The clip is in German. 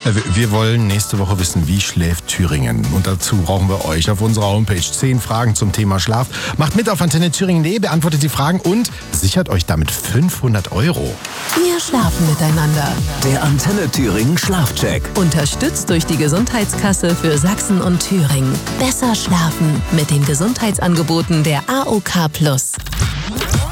Wir wollen nächste Woche wissen, wie schläft Thüringen. Und dazu brauchen wir euch auf unserer Homepage 10 Fragen zum Thema Schlaf. Macht mit auf antennethüringen.de, beantwortet die Fragen und sichert euch damit 500 €. Wir schlafen miteinander. Der Antenne Thüringen Schlafcheck. Unterstützt durch die Gesundheitskasse für Sachsen und Thüringen. Besser schlafen mit den Gesundheitsangeboten der AOK+.